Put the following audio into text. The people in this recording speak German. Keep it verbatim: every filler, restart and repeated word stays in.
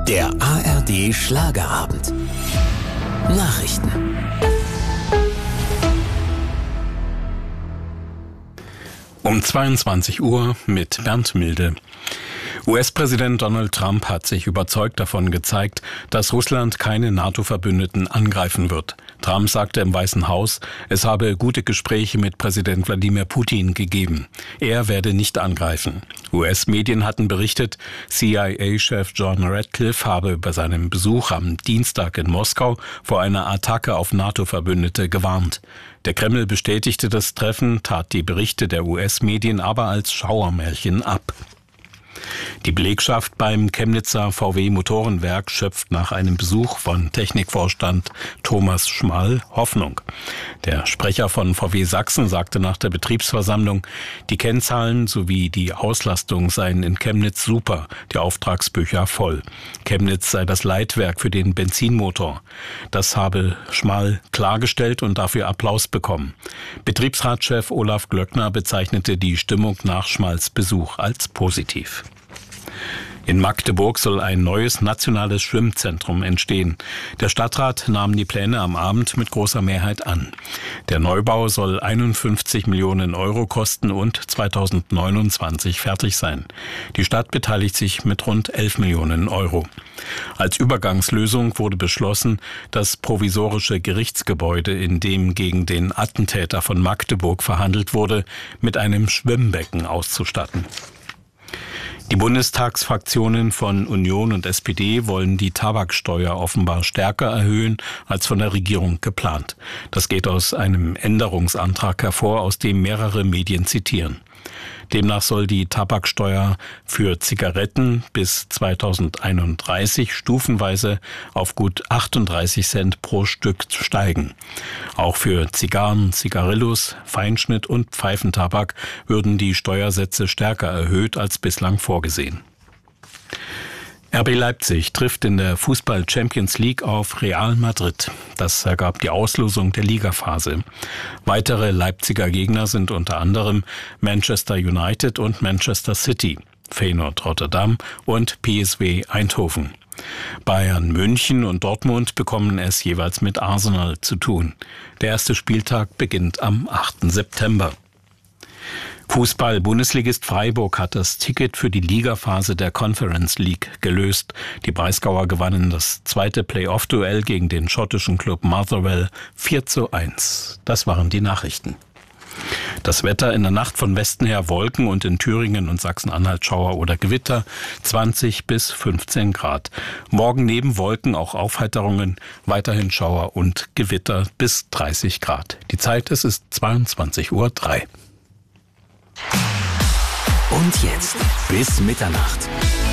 Der A R D Schlagerabend. Nachrichten. Um zweiundzwanzig Uhr mit Bernd Milde. U S-Präsident Donald Trump hat sich überzeugt davon gezeigt, dass Russland keine NATO-Verbündeten angreifen wird. Trump sagte im Weißen Haus, es habe gute Gespräche mit Präsident Wladimir Putin gegeben. Er werde nicht angreifen. U S-Medien hatten berichtet, C I A-Chef John Ratcliffe habe bei seinem Besuch am Dienstag in Moskau vor einer Attacke auf NATO-Verbündete gewarnt. Der Kreml bestätigte das Treffen, tat die Berichte der U S-Medien aber als Schauermärchen ab. Die Belegschaft beim Chemnitzer V W-Motorenwerk schöpft nach einem Besuch von Technikvorstand Thomas Schmall Hoffnung. Der Sprecher von V W Sachsen sagte nach der Betriebsversammlung, die Kennzahlen sowie die Auslastung seien in Chemnitz super, die Auftragsbücher voll. Chemnitz sei das Leitwerk für den Benzinmotor. Das habe Schmall klargestellt und dafür Applaus bekommen. Betriebsratschef Olaf Glöckner bezeichnete die Stimmung nach Schmalls Besuch als positiv. In Magdeburg soll ein neues nationales Schwimmzentrum entstehen. Der Stadtrat nahm die Pläne am Abend mit großer Mehrheit an. Der Neubau soll einundfünfzig Millionen Euro kosten und zweitausendneunundzwanzig fertig sein. Die Stadt beteiligt sich mit rund elf Millionen Euro. Als Übergangslösung wurde beschlossen, das provisorische Gerichtsgebäude, in dem gegen den Attentäter von Magdeburg verhandelt wurde, mit einem Schwimmbecken auszustatten. Die Bundestagsfraktionen von Union und S P D wollen die Tabaksteuer offenbar stärker erhöhen als von der Regierung geplant. Das geht aus einem Änderungsantrag hervor, aus dem mehrere Medien zitieren. Demnach soll die Tabaksteuer für Zigaretten bis zweitausendeinunddreißig stufenweise auf gut achtunddreißig Cent pro Stück steigen. Auch für Zigarren, Zigarillos, Feinschnitt und Pfeifentabak würden die Steuersätze stärker erhöht als bislang vorgesehen. R B Leipzig trifft in der Fußball-Champions League auf Real Madrid. Das ergab die Auslosung der Ligaphase. Weitere Leipziger Gegner sind unter anderem Manchester United und Manchester City, Feyenoord Rotterdam und P S V Eindhoven. Bayern München und Dortmund bekommen es jeweils mit Arsenal zu tun. Der erste Spieltag beginnt am achten September. Fußball-Bundesligist Freiburg hat das Ticket für die Ligaphase der Conference League gelöst. Die Breisgauer gewannen das zweite Play-off-Duell gegen den schottischen Club Motherwell vier zu eins. Das waren die Nachrichten. Das Wetter in der Nacht von Westen her Wolken und in Thüringen und Sachsen-Anhalt Schauer oder Gewitter, zwanzig bis fünfzehn Grad. Morgen neben Wolken auch Aufheiterungen, weiterhin Schauer und Gewitter bis dreißig Grad. Die Zeit, es ist zweiundzwanzig Uhr drei. Und jetzt bis Mitternacht.